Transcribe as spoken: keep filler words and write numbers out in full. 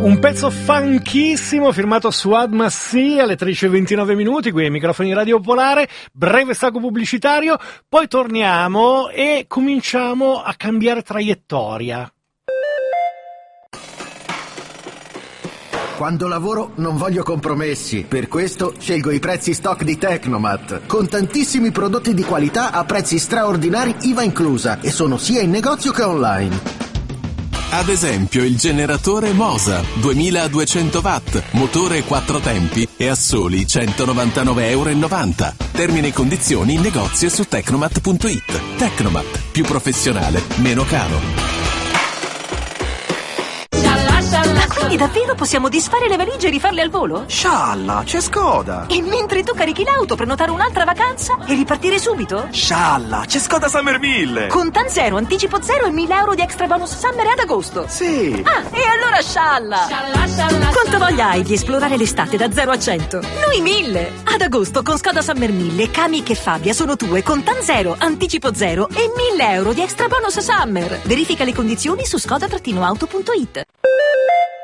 Un pezzo funchissimo firmato Suad Massi alle tredici e ventinove minuti qui ai microfoni Radio Popolare, breve stacco pubblicitario, poi torniamo e cominciamo a cambiare traiettoria. Quando lavoro non voglio compromessi, per questo scelgo i prezzi stock di Tecnomat, con tantissimi prodotti di qualità a prezzi straordinari I V A inclusa, e sono sia in negozio che online. Ad esempio il generatore Mosa duemiladuecento watt, motore quattro tempi e a soli centonovantanove virgola novanta euro. Termini e condizioni in negozio su tecnomat punto it. Tecnomat, più professionale, meno caro. Quindi davvero possiamo disfare le valigie e rifarle al volo? Scialla, c'è Skoda! E mentre tu carichi l'auto, prenotare un'altra vacanza e ripartire subito? Scialla, c'è Skoda Summerville! Contan zero, anticipo zero e mille euro di extra bonus summer ad agosto! Sì! Ah, e allora scialla! Quanto voglia hai di esplorare l'estate da zero a cento? Noi mille! Ad agosto con Skoda Summer mille, Kamiq e Fabia sono tue, Contan zero, anticipo zero e mille euro di extra bonus summer! Verifica le condizioni su skoda auto punto it.